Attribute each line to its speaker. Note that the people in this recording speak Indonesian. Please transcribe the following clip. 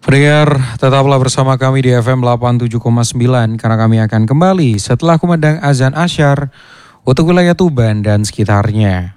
Speaker 1: Pendengar, tetaplah bersama kami di FM 87,9 karena kami akan kembali setelah kumandang azan asyar untuk wilayah Tuban dan sekitarnya.